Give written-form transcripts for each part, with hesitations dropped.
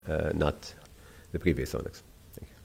not the previous owners. Thank you.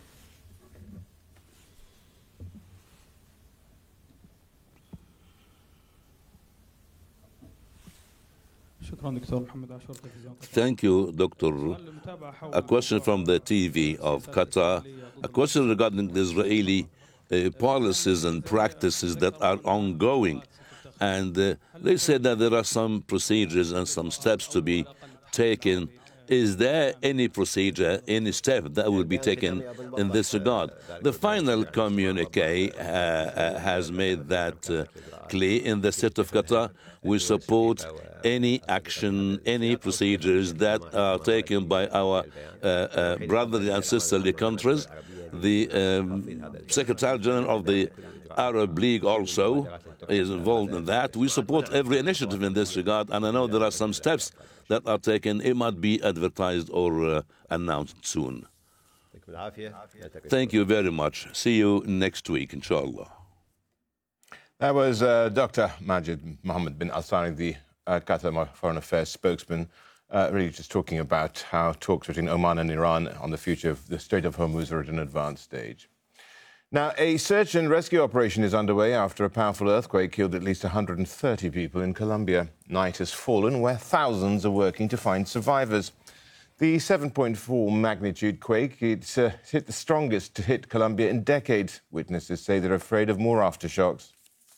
Thank you, Doctor. A question from the TV of Qatar. A question regarding the Israeli policies and practices that are ongoing. And they said that there are some procedures and some steps to be taken. Is there any procedure, any step that will be taken in this regard? The final communique has made that clear in the state of Qatar. We support any action, any procedures that are taken by our brotherly and sisterly countries. The Secretary General of the Arab League also is involved in that. We support every initiative in this regard, and I know there are some steps that are taken. It might be advertised or announced soon. Thank you very much. See you next week, inshallah. That was Dr. Majid Mohammed bin Al-Thani, the Qatar Foreign Affairs spokesman, really just talking about how talks between Oman and Iran on the future of the Strait of Hormuz are at an advanced stage. Now, a search and rescue operation is underway after a powerful earthquake killed at least 130 people in Colombia. Night has fallen where thousands are working to find survivors. The 7.4 magnitude quake, it's hit the strongest to hit Colombia in decades. Witnesses say they're afraid of more aftershocks.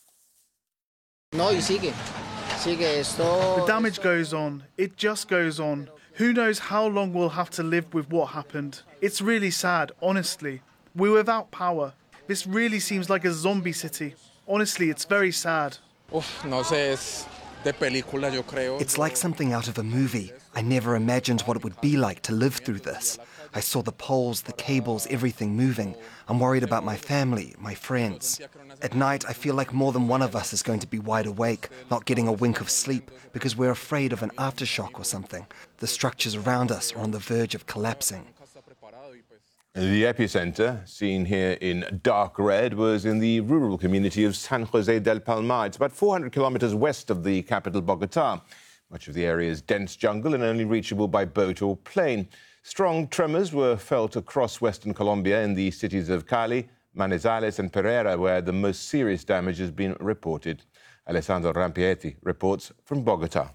The damage goes on. It just goes on. Who knows how long we'll have to live with what happened. It's really sad, honestly. We're without power. This really seems like a zombie city. Honestly, it's very sad. It's like something out of a movie. I never imagined what it would be like to live through this. I saw the poles, the cables, everything moving. I'm worried about my family, my friends. At night, I feel like more than one of us is going to be wide awake, not getting a wink of sleep, because we're afraid of an aftershock or something. The structures around us are on the verge of collapsing. The epicenter, seen here in dark red, was in the rural community of San Jose del Palmar. It's about 400 kilometers west of the capital, Bogotá. Much of the area is dense jungle and only reachable by boat or plane. Strong tremors were felt across western Colombia in the cities of Cali, Manizales and Pereira, where the most serious damage has been reported. Alessandro Rampietti reports from Bogotá.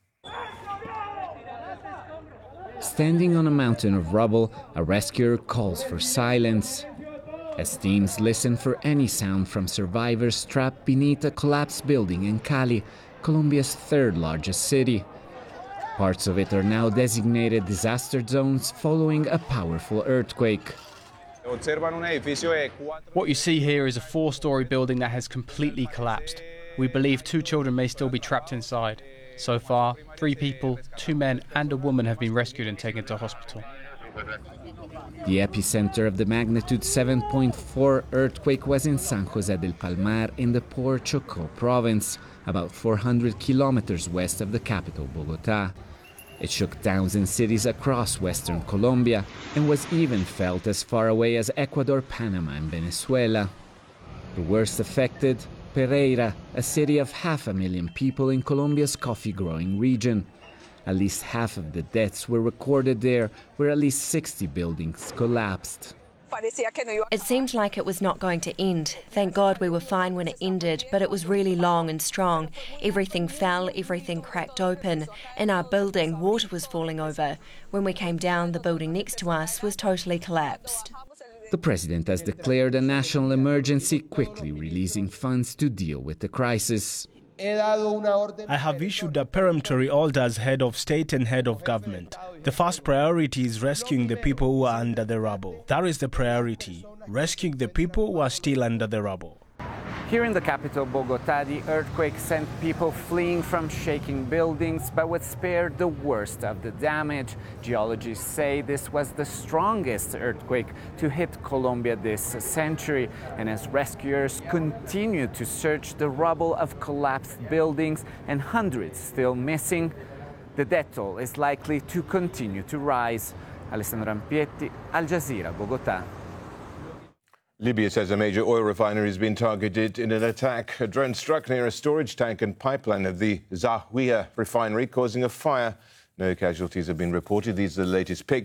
Standing on a mountain of rubble, a rescuer calls for silence. As teams listen for any sound from survivors trapped beneath a collapsed building in Cali, Colombia's third largest city. Parts of it are now designated disaster zones following a powerful earthquake. What you see here is a 4-story building that has completely collapsed. We believe 2 children may still be trapped inside. So far, 3 people, 2 men and a woman have been rescued and taken to hospital. The epicenter of the magnitude 7.4 earthquake was in San Jose del Palmar in the poor Chocó province, about 400 kilometers west of the capital, Bogotá. It shook towns and cities across western Colombia and was even felt as far away as Ecuador, Panama and Venezuela. The worst affected, Pereira, a city of 500,000 people in Colombia's coffee-growing region. At least half of the deaths were recorded there, where at least 60 buildings collapsed. It seemed like it was not going to end. Thank God we were fine when it ended, but it was really long and strong. Everything fell, everything cracked open. In our building, water was falling over. When we came down, the building next to us was totally collapsed. The president has declared a national emergency, quickly releasing funds to deal with the crisis. I have issued a peremptory order as head of state and head of government. The first priority is rescuing the people who are under the rubble. That is the priority, rescuing the people who are still under the rubble. Here in the capital, Bogotá, the earthquake sent people fleeing from shaking buildings, but was spared the worst of the damage. Geologists say this was the strongest earthquake to hit Colombia this century. And as rescuers continue to search the rubble of collapsed buildings and hundreds still missing, the death toll is likely to continue to rise. Alessandro Rampietti, Al Jazeera, Bogotá. Libya says a major oil refinery has been targeted in an attack. A drone struck near a storage tank and pipeline of the Zawiya refinery, causing a fire. No casualties have been reported. These are the latest pics.